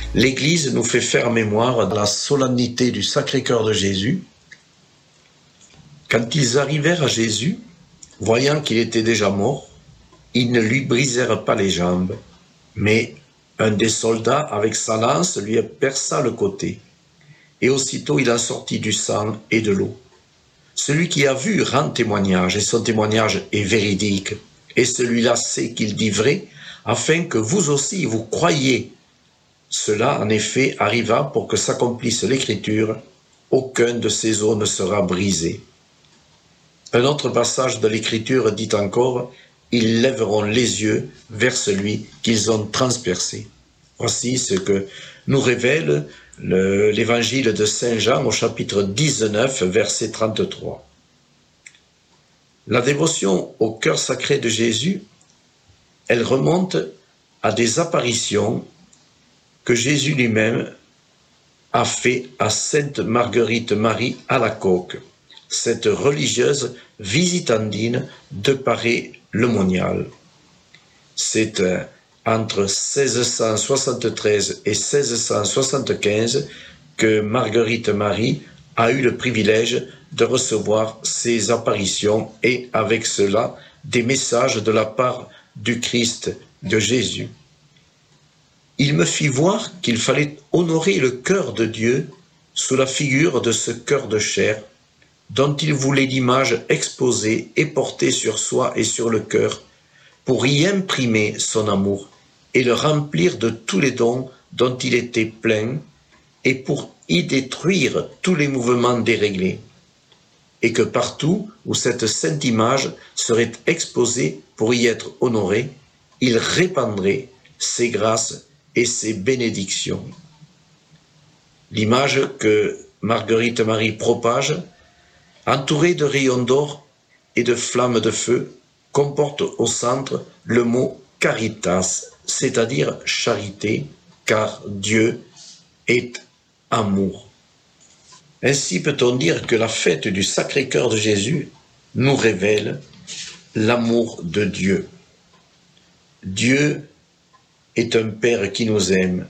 L'Église nous fait faire mémoire de la solennité du Sacré-Cœur de Jésus. Quand ils arrivèrent à Jésus, voyant qu'il était déjà mort, ils ne lui brisèrent pas les jambes, mais un des soldats, avec sa lance, lui perça le côté. Et aussitôt il en sortit du sang et de l'eau. Celui qui a vu rend témoignage, et son témoignage est véridique. Et celui-là sait qu'il dit vrai, afin que vous aussi vous croyiez. Cela, en effet, arriva pour que s'accomplisse l'Écriture, aucun de ces os ne sera brisé. Un autre passage de l'Écriture dit encore, ils lèveront les yeux vers celui qu'ils ont transpercé. Voici ce que nous révèle l'évangile de Saint Jean au chapitre 19, verset 33. La dévotion au cœur sacré de Jésus, elle remonte à des apparitions que Jésus lui-même a fait à Sainte Marguerite Marie Alacoque, cette religieuse visitandine de Paray-le-Monial. C'est entre 1673 et 1675 que Marguerite Marie a eu le privilège de recevoir ces apparitions et avec cela des messages de la part du Christ, de Jésus. Il me fit voir qu'il fallait honorer le cœur de Dieu sous la figure de ce cœur de chair, dont il voulait l'image exposée et portée sur soi et sur le cœur, pour y imprimer son amour et le remplir de tous les dons dont il était plein, et pour y détruire tous les mouvements déréglés, et que partout où cette sainte image serait exposée pour y être honorée, il répandrait ses grâces et ses bénédictions. L'image que Marguerite Marie propage, entourée de rayons d'or et de flammes de feu, comporte au centre le mot caritas, c'est-à-dire charité, car Dieu est amour. Ainsi peut-on dire que la fête du Sacré-Cœur de Jésus nous révèle l'amour de Dieu. Dieu est un Père qui nous aime,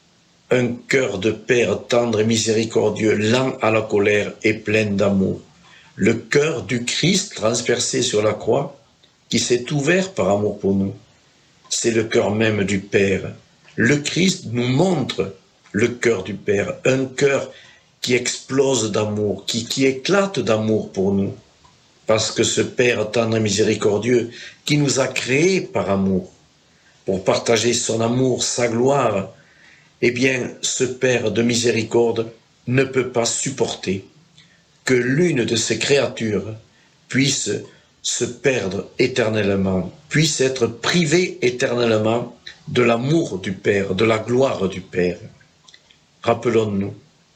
un cœur de Père tendre et miséricordieux, lent à la colère et plein d'amour. Le cœur du Christ transpercé sur la croix, qui s'est ouvert par amour pour nous. C'est le cœur même du Père. Le Christ nous montre le cœur du Père, un cœur qui explose d'amour, qui éclate d'amour pour nous. Parce que ce Père tendre et miséricordieux, qui nous a créés par amour, pour partager son amour, sa gloire, eh bien, ce Père de miséricorde ne peut pas supporter que l'une de ses créatures puisse se perdre éternellement, puisse être privée éternellement de l'amour du Père, de la gloire du Père. Rappelons-nous,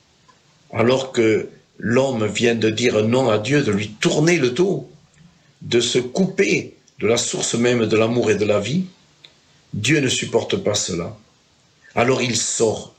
alors que l'homme vient de dire non à Dieu, de lui tourner le dos, de se couper de la source même de l'amour et de la vie, Dieu ne supporte pas cela. Alors il sort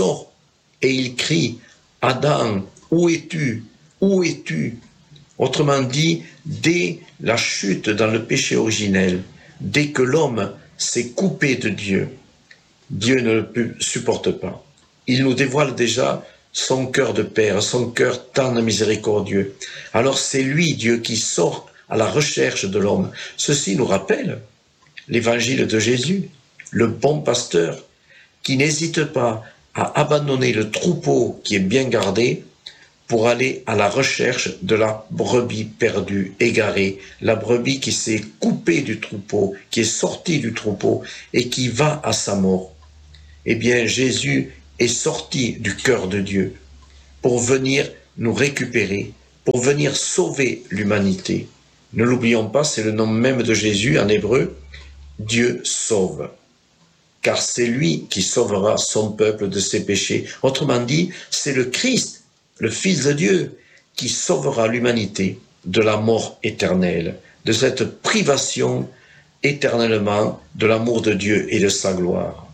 et il crie, « Adam, où es-tu? Où es-tu » Autrement dit, dès la chute dans le péché originel, dès que l'homme s'est coupé de Dieu, Dieu ne le supporte pas. Il nous dévoile déjà son cœur de Père, son cœur tendre et miséricordieux. Alors c'est lui, Dieu, qui sort à la recherche de l'homme. Ceci nous rappelle l'évangile de Jésus, le bon pasteur, qui n'hésite pas à abandonner le troupeau qui est bien gardé pour aller à la recherche de la brebis perdue, égarée, la brebis qui s'est coupée du troupeau, qui est sortie du troupeau et qui va à sa mort. Eh bien, Jésus est sorti du cœur de Dieu pour venir nous récupérer, pour venir sauver l'humanité. Ne l'oublions pas, c'est le nom même de Jésus en hébreu, Dieu sauve. Car c'est lui qui sauvera son peuple de ses péchés. Autrement dit, c'est le Christ, le Fils de Dieu, qui sauvera l'humanité de la mort éternelle, de cette privation éternellement de l'amour de Dieu et de sa gloire.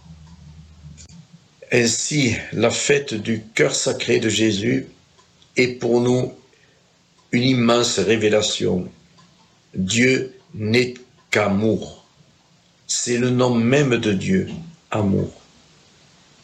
Ainsi, la fête du cœur sacré de Jésus est pour nous une immense révélation. Dieu n'est qu'amour. C'est le nom même de Dieu, amour.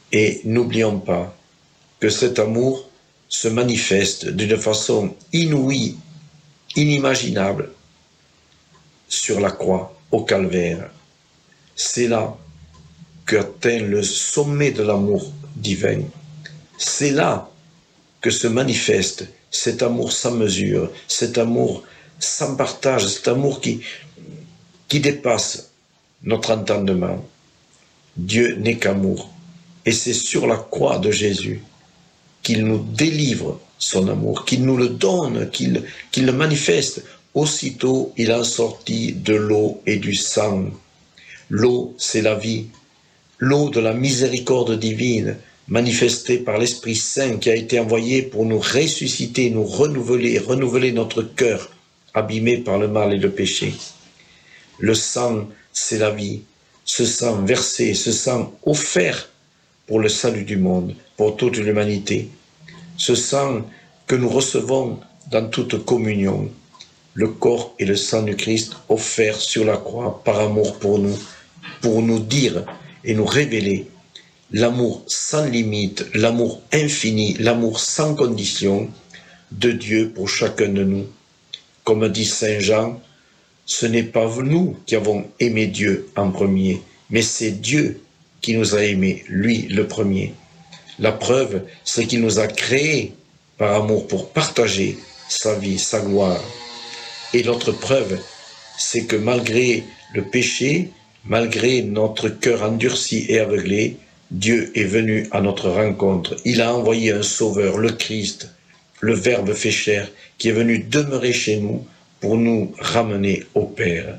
Et n'oublions pas que cet amour se manifeste d'une façon inouïe, inimaginable, sur la croix, au calvaire. C'est là qu'atteint le sommet de l'amour divin. C'est là que se manifeste cet amour sans mesure, cet amour sans partage, cet amour qui dépasse notre entendement. Dieu n'est qu'amour. Et c'est sur la croix de Jésus qu'il nous délivre son amour, qu'il nous le donne, qu'il le manifeste. Aussitôt, il en sortit de l'eau et du sang. L'eau, c'est la vie. L'eau de la miséricorde divine, manifestée par l'Esprit Saint qui a été envoyé pour nous ressusciter, nous renouveler notre cœur, abîmé par le mal et le péché. Le sang, c'est la vie. Ce sang versé, ce sang offert pour le salut du monde, pour toute l'humanité. Ce sang que nous recevons dans toute communion. Le corps et le sang du Christ offert sur la croix par amour pour nous dire et nous révéler l'amour sans limite, l'amour infini, l'amour sans condition de Dieu pour chacun de nous. Comme dit Saint Jean, ce n'est pas nous qui avons aimé Dieu en premier, mais c'est Dieu qui nous a aimés, lui le premier. La preuve, c'est qu'il nous a créés par amour pour partager sa vie, sa gloire. Et l'autre preuve, c'est que malgré le péché, malgré notre cœur endurci et aveuglé, Dieu est venu à notre rencontre. Il a envoyé un sauveur, le Christ, le Verbe fait chair, qui est venu demeurer chez nous pour nous ramener au Père.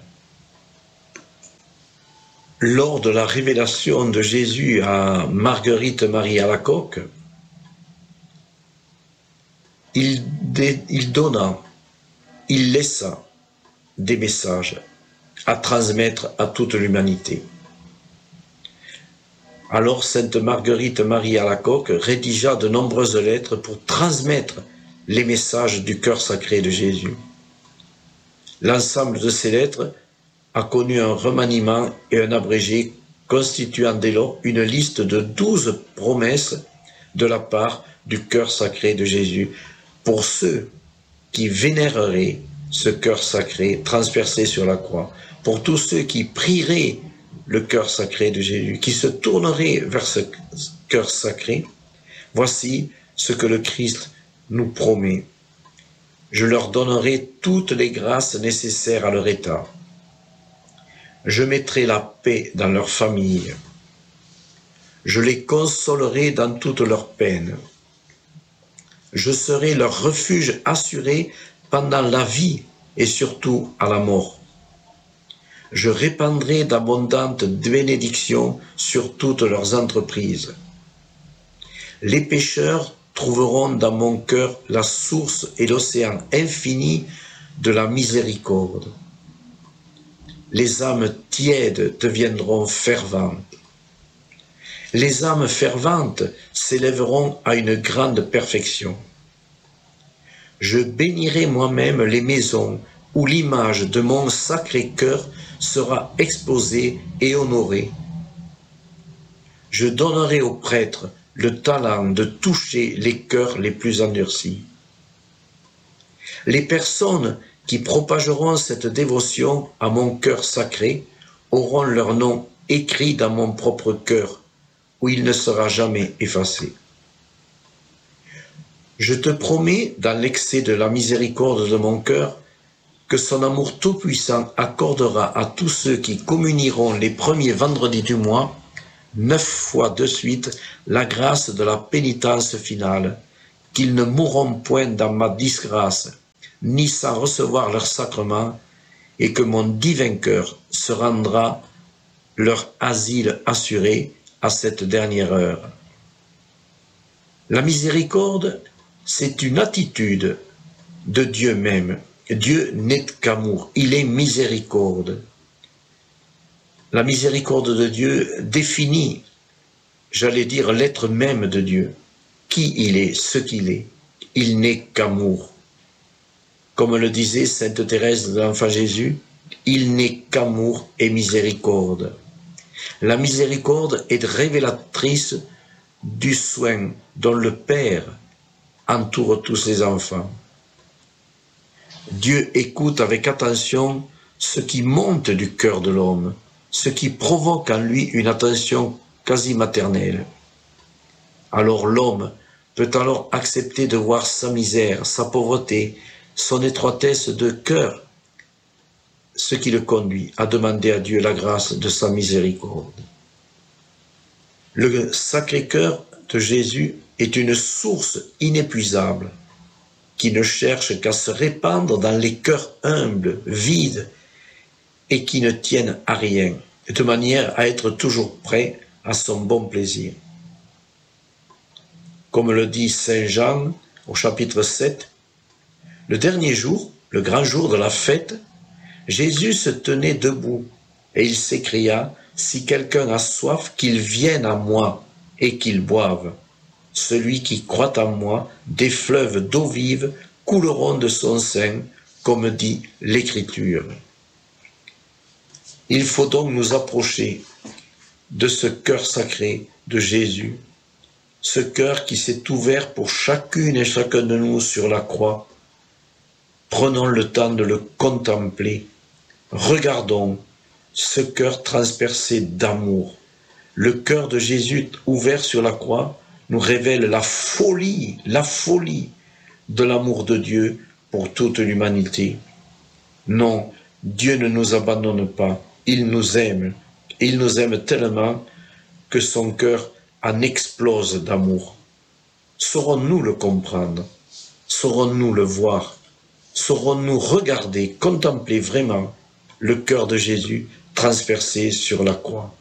Lors de la révélation de Jésus à Marguerite Marie Alacoque, il laissa des messages à transmettre à toute l'humanité. Alors Sainte Marguerite Marie Alacoque rédigea de nombreuses lettres pour transmettre les messages du cœur sacré de Jésus. L'ensemble de ces lettres a connu un remaniement et un abrégé constituant dès lors une liste de 12 promesses de la part du cœur sacré de Jésus pour ceux qui vénéreraient ce cœur sacré transpercé sur la croix, pour tous ceux qui prieraient le cœur sacré de Jésus, qui se tourneraient vers ce cœur sacré. Voici ce que le Christ nous promet. Je leur donnerai toutes les grâces nécessaires à leur état. Je mettrai la paix dans leur famille. Je les consolerai dans toutes leurs peines. Je serai leur refuge assuré pendant la vie et surtout à la mort. Je répandrai d'abondantes bénédictions sur toutes leurs entreprises. Les pécheurs trouveront dans mon cœur la source et l'océan infini de la miséricorde. Les âmes tièdes deviendront ferventes. Les âmes ferventes s'élèveront à une grande perfection. Je bénirai moi-même les maisons où l'image de mon Sacré-Cœur sera exposée et honorée. Je donnerai aux prêtres le talent de toucher les cœurs les plus endurcis. Les personnes qui propageront cette dévotion à mon cœur sacré auront leur nom écrit dans mon propre cœur, où il ne sera jamais effacé. Je te promets, dans l'excès de la miséricorde de mon cœur, que son amour tout-puissant accordera à tous ceux qui communieront les premiers vendredis du mois, 9 fois de suite, la grâce de la pénitence finale, qu'ils ne mourront point dans ma disgrâce, ni sans recevoir leur sacrement, et que mon divin cœur se rendra leur asile assuré à cette dernière heure. La miséricorde, c'est une attitude de Dieu même. Dieu n'est qu'amour, il est miséricorde. La miséricorde de Dieu définit, j'allais dire, l'être même de Dieu. Qui il est, ce qu'il est. Il n'est qu'amour. Comme le disait sainte Thérèse de l'Enfant Jésus, il n'est qu'amour et miséricorde. La miséricorde est révélatrice du soin dont le Père entoure tous ses enfants. Dieu écoute avec attention ce qui monte du cœur de l'homme, ce qui provoque en lui une attention quasi maternelle. Alors l'homme peut alors accepter de voir sa misère, sa pauvreté, son étroitesse de cœur, ce qui le conduit à demander à Dieu la grâce de sa miséricorde. Le Sacré-Cœur de Jésus est une source inépuisable qui ne cherche qu'à se répandre dans les cœurs humbles, vides et qui ne tiennent à rien, de manière à être toujours prêt à son bon plaisir. Comme le dit Saint Jean au chapitre 7, le dernier jour, le grand jour de la fête, Jésus se tenait debout et il s'écria, « Si quelqu'un a soif, qu'il vienne à moi et qu'il boive. Celui qui croit en moi, des fleuves d'eau vive couleront de son sein, comme dit l'Écriture. » Il faut donc nous approcher de ce cœur sacré de Jésus, ce cœur qui s'est ouvert pour chacune et chacun de nous sur la croix. Prenons le temps de le contempler. Regardons ce cœur transpercé d'amour. Le cœur de Jésus ouvert sur la croix nous révèle la folie de l'amour de Dieu pour toute l'humanité. Non, Dieu ne nous abandonne pas, il nous aime. Il nous aime tellement que son cœur en explose d'amour. Saurons-nous le comprendre? Saurons-nous le voir? Saurons-nous regarder, contempler vraiment le cœur de Jésus transpercé sur la croix?